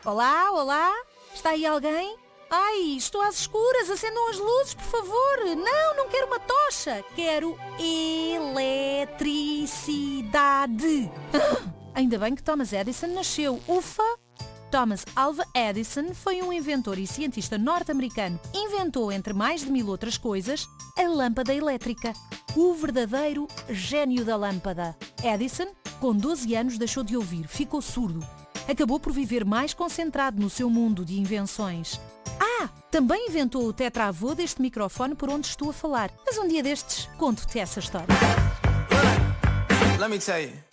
Olá, olá? Está aí alguém? Ai, estou às escuras, acendam as luzes, por favor. Não quero uma tocha. Quero eletricidade. Ainda bem que Thomas Edison nasceu. Ufa! Thomas Alva Edison foi um inventor e cientista norte-americano. Inventou, entre mais de 1000 outras coisas, a lâmpada elétrica. O verdadeiro gênio da lâmpada. Edison, com 12 anos, deixou de ouvir, ficou surdo. Acabou por viver mais concentrado no seu mundo de invenções. Também inventou o tetravô deste microfone por onde estou a falar. Mas um dia destes, conto-te essa história. Let me tell you.